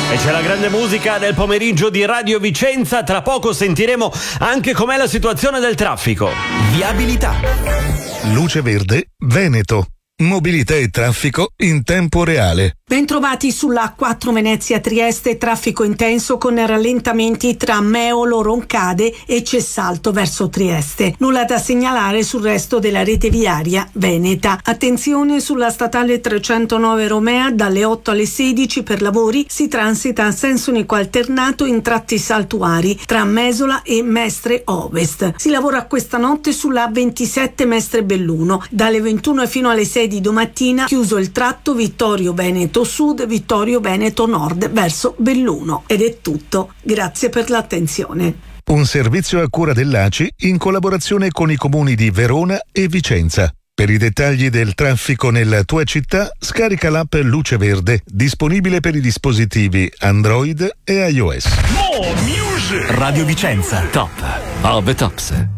E c'è la grande musica del pomeriggio di Radio Vicenza. Tra poco sentiremo anche com'è la situazione del traffico. Viabilità. Luce Verde, Veneto. Mobilità e traffico in tempo reale. Bentrovati sulla A4 Venezia-Trieste, traffico intenso con rallentamenti tra Meolo, Roncade e Cessalto verso Trieste. Nulla da segnalare sul resto della rete viaria veneta. Attenzione sulla statale 309 Romea, dalle 8 alle 16 per lavori si transita a senso unico alternato in tratti saltuari tra Mesola e Mestre Ovest. Si lavora questa notte sulla A27 Mestre Belluno, dalle 21 fino alle 6 di domattina, chiuso il tratto Vittorio Veneto Sud, Vittorio Veneto Nord verso Belluno. Ed è tutto. Grazie per l'attenzione. Un servizio a cura dell'ACI in collaborazione con i comuni di Verona e Vicenza. Per i dettagli del traffico nella tua città, scarica l'app Luce Verde, disponibile per i dispositivi Android e iOS. Radio Vicenza, top of the tops.